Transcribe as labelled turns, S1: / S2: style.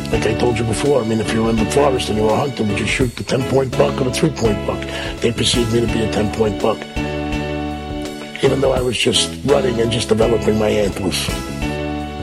S1: Like I told you before, I mean, if you were in the forest and you were hunting, would you shoot the 10-point buck or the 3-point buck? They perceived me to be a 10-point buck, even though I was just running and just developing my antlers.